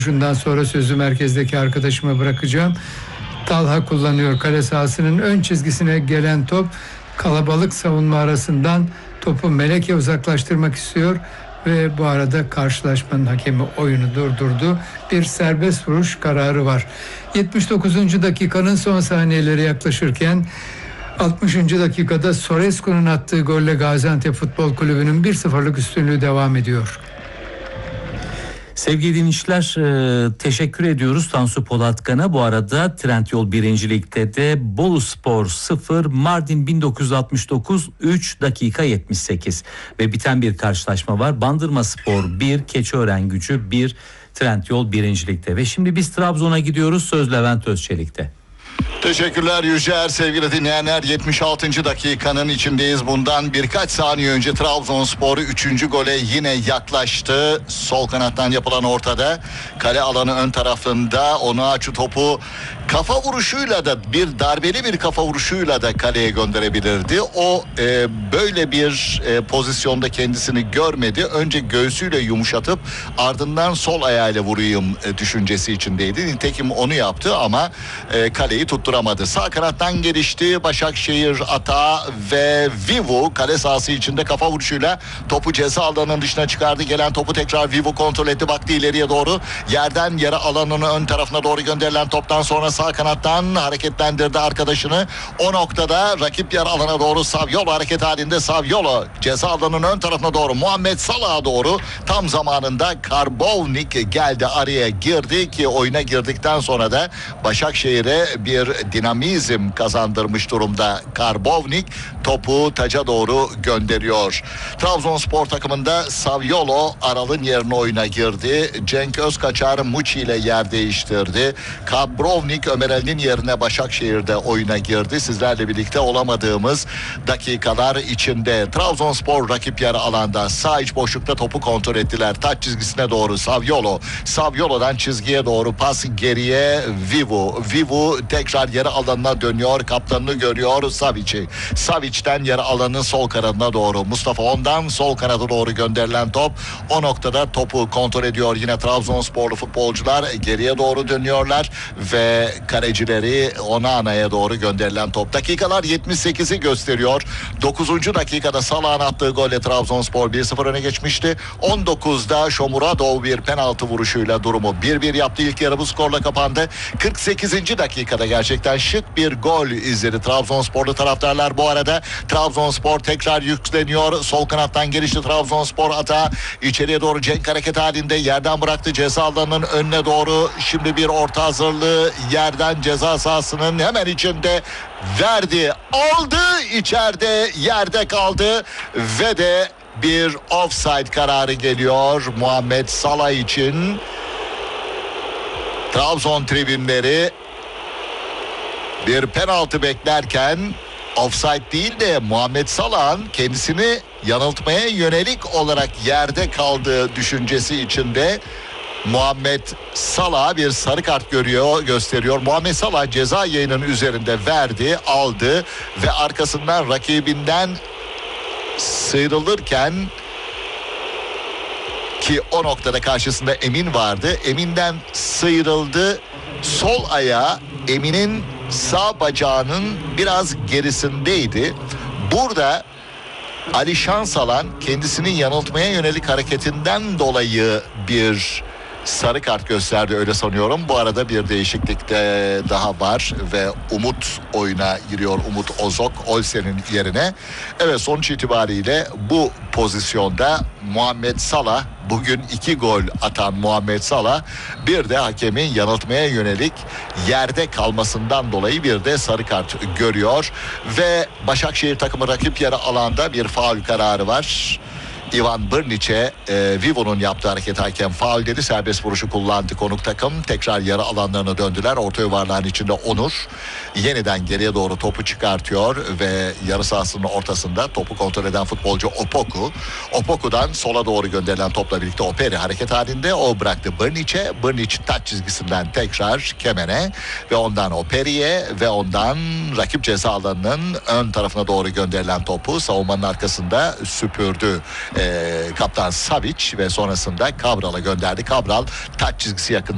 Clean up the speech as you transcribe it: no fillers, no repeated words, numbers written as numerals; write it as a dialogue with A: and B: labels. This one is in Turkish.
A: Şundan sonra sözü merkezdeki arkadaşıma bırakacağım. Talha kullanıyor. Kale sahasının ön çizgisine gelen top, kalabalık savunma arasından topu Meleke uzaklaştırmak istiyor ve bu arada karşılaşmanın hakemi oyunu durdurdu. Bir serbest vuruş kararı var. 79. dakikanın son saniyeleri yaklaşırken 60. dakikada Sorescu'nun attığı golle Gaziantep Futbol Kulübü'nün 1-0'lık üstünlüğü devam ediyor.
B: Sevgili dinleyiciler, teşekkür ediyoruz Tansu Polatkan'a. Bu arada Trendyol 1. Lig'de de Boluspor 0, Mardin 1969 3 dakika 78 ve biten bir karşılaşma var. Bandırmaspor 1, Keçiören-Gücü 1, Trendyol 1. Lig'de. Ve şimdi biz Trabzon'a gidiyoruz. Söz Levent Özçelik'te.
C: Teşekkürler Yücer. Sevgili dinleyenler, 76. dakikanın içindeyiz. Bundan birkaç saniye önce Trabzonspor 3. gole yine yaklaştı. Sol kanattan yapılan ortada, kale alanı ön tarafında Onuachu topu kafa vuruşuyla da, bir darbeli bir kafa vuruşuyla da kaleye gönderebilirdi. O böyle bir pozisyonda kendisini görmedi. Önce göğsüyle yumuşatıp ardından sol ayağıyla vurayım düşüncesi içindeydi. Nitekim onu yaptı ama kaleyi tutturamadı. Sağ kanattan gelişti. Başakşehir atağı ve Vivu kale sahası içinde kafa vuruşuyla topu ceza alanının dışına çıkardı. Gelen topu tekrar Vivu kontrol etti. Baktı ileriye doğru. Yerden yere alanının ön tarafına doğru gönderilen toptan sonra sağ kanattan hareketlendirdi arkadaşını. O noktada rakip yer alana doğru Saviolo hareket halinde. Saviolo ceza alanının ön tarafına doğru Muhammed Salah'a doğru tam zamanında Karbovnik geldi, araya girdi ki oyuna girdikten sonra da Başakşehir'e bir dinamizm kazandırmış durumda. Karbovnik topu taca doğru gönderiyor. Trabzonspor takımında Saviolo Aral'ın yerine oyuna girdi. Cenk Özkaçar Muçi ile yer değiştirdi. Karbovnik Ömer Ali'nin yerine Başakşehir'de oyuna girdi. Sizlerle birlikte olamadığımız dakikalar içinde. Trabzonspor rakip yarı alanda sağ iç boşlukta topu kontrol ettiler. Taç çizgisine doğru Saviolo. Saviolo'dan çizgiye doğru pas geriye Vivu. Vivu tekrar yarı alanına dönüyor. Kaptanını görüyor Savic'i. Savic'ten yarı alanın sol kanadına doğru. Mustafa ondan sol kanada doğru gönderilen top. O noktada topu kontrol ediyor yine Trabzonsporlu futbolcular. Geriye doğru dönüyorlar ve kalecileri Onana'ya doğru gönderilen top. Dakikalar 78'i gösteriyor. 9. dakikada Salah'ın attığı golle Trabzonspor 1-0 öne geçmişti. 19'da Shomurodov bir penaltı vuruşuyla durumu 1-1 yaptı. İlk yarı bu skorla kapandı. 48. dakikada gerçekten şık bir gol izledi Trabzonsporlu taraftarlar. Bu arada Trabzonspor tekrar yükleniyor. Sol kanattan gelişti Trabzonspor atağı. İçeriye doğru Cenk hareket halinde yerden bıraktı ceza alanının önüne doğru. Şimdi bir orta hazırlığı yerden ceza sahasının hemen içinde verdi. Aldı, içeride yerde kaldı ve de bir offside kararı geliyor Muhammed Salah için. Trabzon tribünleri bir penaltı beklerken offside değil de Muhammed Salah'ın kendisini yanıltmaya yönelik olarak yerde kaldığı düşüncesi içinde Muhammed Salah bir sarı kart gösteriyor. Muhammed Salah ceza yayının üzerinde verdi, aldı ve arkasından rakibinden sıyrılırken, ki o noktada karşısında Emin vardı, Emin'den sıyrıldı. Sol ayağı Emin'in sağ bacağının biraz gerisindeydi. Burada Ali Şansalan kendisini yanıltmaya yönelik hareketinden dolayı bir sarı kart gösterdi, öyle sanıyorum. Bu arada bir değişiklik de daha var ve Umut oyuna giriyor. Umut Ozok Olsen'in yerine. Evet, sonuç itibariyle bu pozisyonda Muhammed Salah, bugün 2 gol atan Muhammed Salah, bir de hakemin yanıltmaya yönelik yerde kalmasından dolayı bir de sarı kart görüyor ve Başakşehir takımı rakip yarı alanda bir faul kararı var. Ivan Brnić'e Vivo'nun yaptığı hareket hakem faul dedi. Serbest vuruşu kullandı konuk takım. Tekrar yarı alanlarına döndüler. Orta yuvarlağın içinde Onur yeniden geriye doğru topu çıkartıyor ve yarı sahasının ortasında topu kontrol eden futbolcu Opoku. Opoku'dan sola doğru gönderilen topla birlikte Operi hareket halinde. O bıraktı Brnić'e. Brnić taç çizgisinden tekrar Kemen'e ve ondan Operi'ye ve ondan rakip ceza alanının ön tarafına doğru gönderilen topu savunmanın arkasında süpürdü kaptan Savic ve sonrasında Cabral'a gönderdi. Cabral taç çizgisi yakın